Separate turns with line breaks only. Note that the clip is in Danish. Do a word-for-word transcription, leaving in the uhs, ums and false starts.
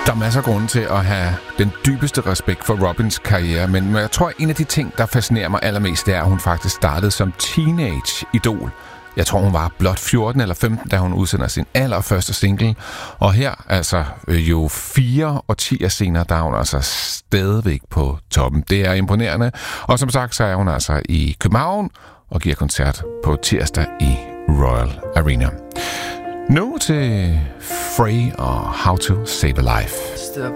Der er masser af grunde til at have den dybeste respekt for Robins karriere, men jeg tror, at en af de ting, der fascinerer mig allermest, det er, at hun faktisk startede som teenage-idol. Jeg tror, hun var blot fjorten eller femten, da hun udsender sin allerførste single. Og her, altså jo fire årtier senere, der er hun altså stadigvæk på toppen. Det er imponerende. Og som sagt, så er hun altså i København og giver koncert på tirsdag i Royal Arena. Nu til Frey og How to Save a Life.